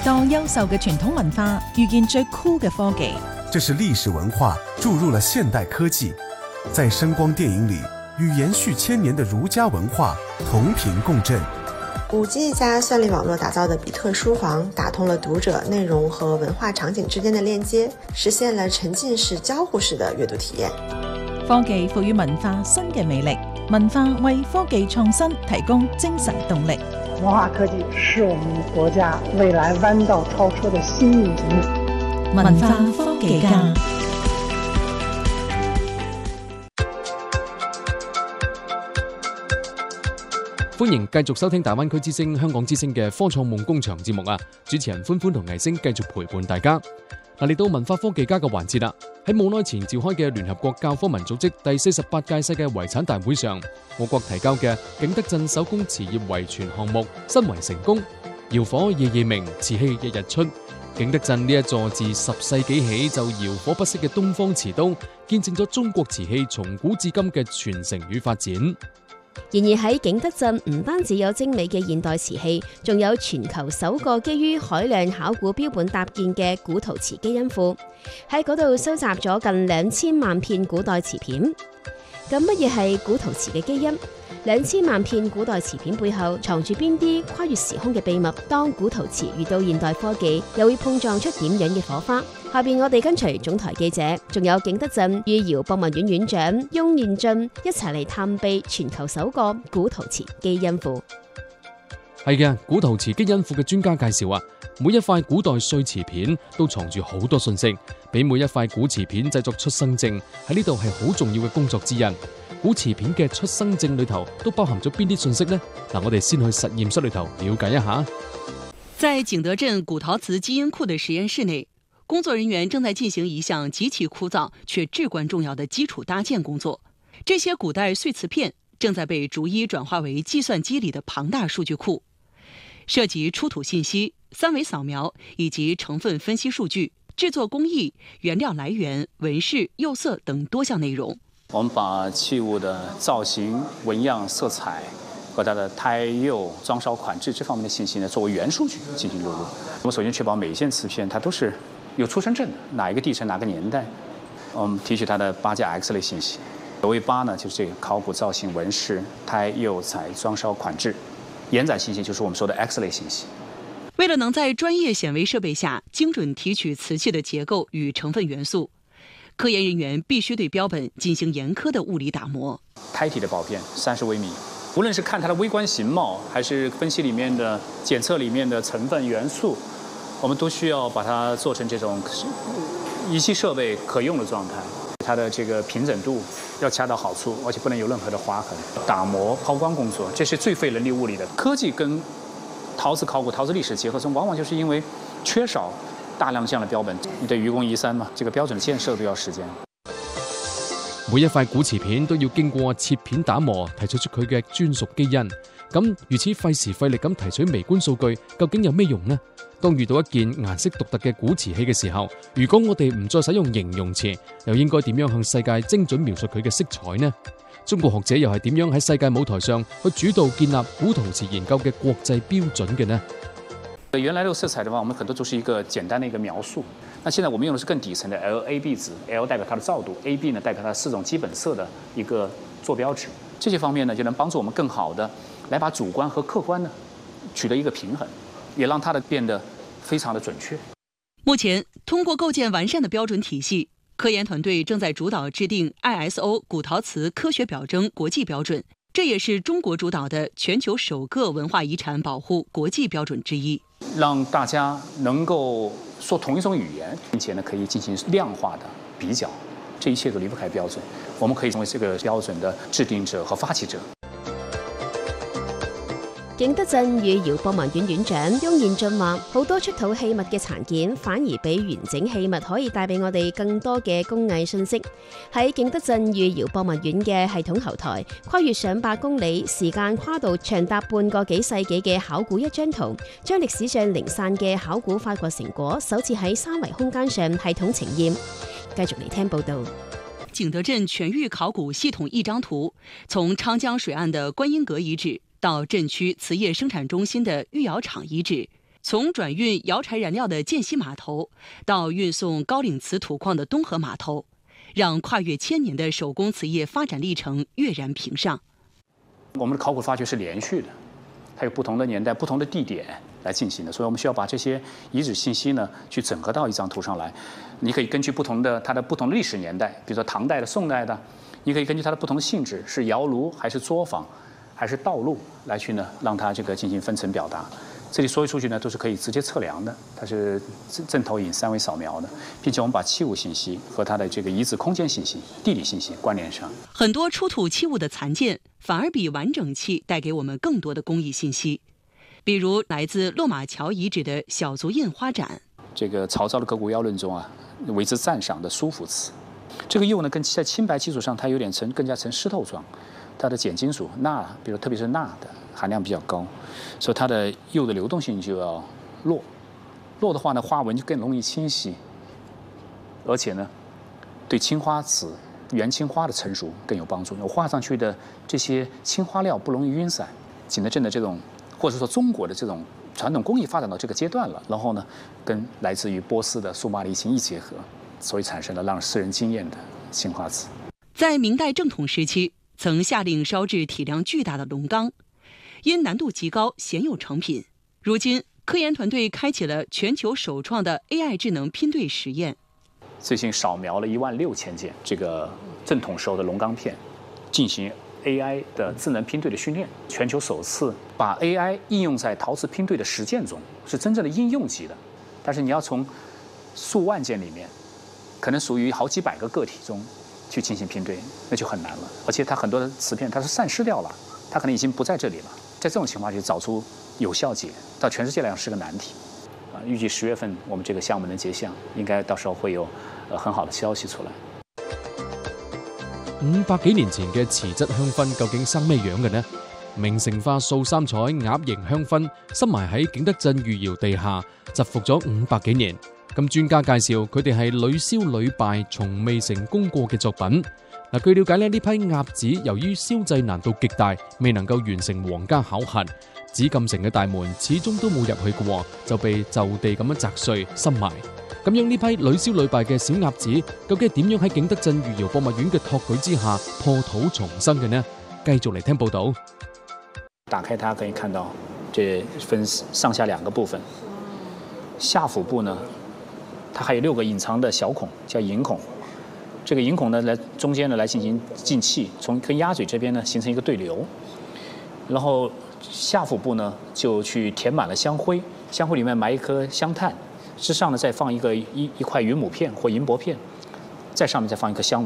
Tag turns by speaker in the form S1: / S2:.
S1: 當優秀嘅傳統文化遇見最酷嘅科技，
S2: 這是歷史文化注入了現代科技，在聲光電影裡與延續千年的儒家文化同頻共振。
S3: 5G 加算力網絡打造的比特書房打通了讀者內容和文化場景之間的鏈接，實現了沉浸式交互式的閱讀體驗。
S1: 科技賦予文化新嘅魅力，文化為科技創新提供精神動力。
S4: 文化科技是我們國家未來彎道超車的新引擎。
S1: 文化科技家。
S5: 歡迎繼續收聽大灣區之聲、香港之聲嘅科創夢工場節目啊！主持人歡歡同藝星繼續陪伴大家。嚟到文化科技家嘅環節啦，喺冇耐前召開嘅聯合國教科文組織第48屆世界遺產大會上，我國提交嘅景德鎮手工瓷業遺傳項目申遺成功，窯火夜夜明，瓷器日日出。景德鎮呢一座自10世紀起就窯火不息嘅東方瓷都，見證咗中國瓷器從古至今嘅傳承與發展。
S6: 然而喺景德鎮唔單止有精美嘅現代瓷器，仲有全球首個基於海量考古標本搭建嘅古陶瓷基因庫，喺嗰度收集咗近2000萬片古代瓷片。咁乜嘢係古陶瓷嘅基因？2000萬片古代瓷片背後藏住邊啲跨越時空嘅秘密？當古陶瓷遇到現代科技，又會碰撞出點樣嘅火花？下邊我哋跟隨總台記者，仲有景德鎮御窯博物院院長翁彥俊一齊嚟探秘全球首個古陶瓷基因庫。
S5: 係嘅，古陶瓷基因庫嘅專家介紹啊，每一塊古代碎瓷片都藏住好多信息，俾每一塊古瓷片製作出生證，喺呢度係好重要嘅工作之一。古瓷片嘅出生證裏頭都包含咗邊啲信息呢？嗱，我哋先去實驗室裏頭了解一下。
S7: 在景德鎮古陶瓷基因庫的實驗室內，工作人員正在進行一項極其枯燥卻至關重要的基礎搭建工作。這些古代碎瓷片正在被逐一轉化為計算機裡的龐大數據庫，涉及出土信息、三維掃描以及成分分析數據、製作工藝、原料來源、紋飾、釉色等多項內容。
S8: 我們把器物的造型、紋樣、色彩和它的胎釉、裝燒款制這方面的信息呢，作為原數據進行錄入。我們首先確保每一件瓷片它都是有出生證的，哪一個地層、哪個年代。我們提取它的8價 X 類信息。所謂8呢，就是這個考古造型、紋飾、胎釉彩、裝燒款制。延展信息就是我們說的 X 類信息。
S7: 為了能在專業顯微設備下精準提取瓷器的結構與成分元素，科研人員必須對標本進行嚴苛的物理打磨。
S8: 胎體的薄片30微米，無論是看它的微觀形貌，還是分析裡面的檢測裡面的成分元素，我們都需要把它做成這種儀器設備可用的狀態。它的這個平整度要恰到好處，而且不能有任何的劃痕。打磨拋光工作，這是最費人力物力的。科技跟陶瓷考古、陶瓷歷史結合中，往往就是因為缺少大量這樣的標本，你得愚公移山嘛，這個標準的建設都要時間。
S5: 每一塊古瓷片都要經過切片打磨，提取出佢嘅專屬基因。咁如此費時費力咁提取微觀數據，究竟有咩用呢？當遇到一件顏色獨特嘅古瓷器嘅時候，如果我哋唔再使用形容詞，又應該點樣向世界精準描述佢嘅色彩呢？中國學者又係點樣喺世界舞台上去主導建立古陶瓷研究嘅國際標準嘅呢？
S8: 原來的色彩的話，我們很多都是一個簡單的一個描述。那現在我們用的是更底層的 LAB 值 ，L 代表它的照度 ，AB 呢代表它4種基本色的一個坐標值。這些方面呢，就能幫助我們更好的來把主觀和客觀呢取得一個平衡，也讓它的變得非常的準確。
S7: 目前，通過構建完善的標準體系，科研團隊正在主導制定 ISO 古陶瓷科學表徵國際標準，這也是中國主導的全球首個文化遺產保護國際標準之一。
S8: 讓大家能夠說同一種語言，並且呢可以進行量化的比較，這一切都離不開標準。我們可以成為這個標準的制定者和發起者。
S6: 景德鎮御窯博物院院長翁彥俊話：好多出土器物嘅殘件，反而比完整器物可以帶俾我哋更多嘅工藝信息。喺景德鎮御窯博物院嘅系統後台，跨越上百公里、時間跨度長達半個幾世紀嘅考古一張圖，將歷史上零散嘅考古發掘成果，首次喺三維空間上系統呈現。繼續嚟聽報道。
S7: 景德鎮全域考古系統一張圖，從長江水岸的觀音閣遺址到鎮區瓷業生產中心的御窯廠遺址， 从转运窑柴燃料的涧西码头，到运送高岭瓷土矿的东河码头，让跨越千年的手工瓷业发展历程跃然屏上。
S8: 我们的考古发掘是连续的，它有不同的年代、不同的地点来进行的，所以我们需要把这些遗址信息呢，去整合到一张图上来。你可以根据它的不同的历史年代，比如说唐代的、宋代的，你可以根据它的不同的性质，是窑炉还是作坊，还是道路来去呢，让它这个进行分层表达。这里所有数据呢都是可以直接测量的，它是正投影、3维扫描的，并且我们把器物信息和它的这个遗址空间信息、地理信息关联上。
S7: 很多出土器物的残件反而比完整器带给我们更多的工艺信息，比如来自落马桥遗址的小足印花盏。
S8: 这个曹操的《革骨要论》中啊，为之赞赏的苏府瓷，这个釉呢跟在青白基础上，它有点更加呈湿透状，它的碱金属钠，比如特别是钠的含量比较高，所以它的釉的流动性就要弱。弱的话呢，花纹就更容易清晰，而且呢，对青花瓷、原青花的成熟更有帮助。我画上去的这些青花料不容易晕散。景德镇的这种，或者说中国的这种传统工艺发展到这个阶段了，然后呢，跟来自于波斯的苏麻离青一结合，所以产生了让世人惊艳的青花瓷。
S7: 在明代正统时期，曾下令烧制体量巨大的龙缸，因难度极高，鲜有成品。如今，科研团队开启了全球首创的 AI 智能拼对实验。
S8: 最近扫描了16000件这个正统时候的龙缸片，进行 AI 的智能拼对的训练，全球首次把 AI 应用在陶瓷拼对的实践中，是真正的应用级的。但是你要从数万件里面，可能属于好几百个个体中去进行拼对，那就很难了。而且它很多的瓷片它是散失掉了，它可能已经不在这里了。在这种情况下找出有效解，到全世界来讲是个難題。預計10月份我們這個項目能結項，應該到時候會有很好的消息出來。
S5: 500幾年前嘅瓷質香薰究竟生咩樣嘅呢？明成化素三彩鴨形香薰深埋喺景德鎮御窯地下，蟄伏咗500幾年。咁專家介紹佢哋係屢燒屢敗，從未成功過嘅作品。嗱，據了解呢批鴨子由於燒製難度極大，未能夠完成皇家考核，紫禁城嘅大門始終都冇入去過，就被就地咁樣砸碎深埋。咁樣呢批屢燒屢敗嘅小鴨子，究竟係點樣喺景德鎮御窯博物院嘅托舉之下破土重生嘅呢？繼續嚟聽報導。
S8: 打開它可以看到，這分上下2個部分。下腹部呢，它還有6個隱藏的小孔，叫隱孔。這個隱孔呢，中間呢來進行進氣，從跟鴨嘴這邊呢形成一個對流，然後下腹部呢就去填滿了香灰，香灰裡面埋一顆香炭，之上呢再放一塊雲母片或銀箔片，在上面再放一顆香紋。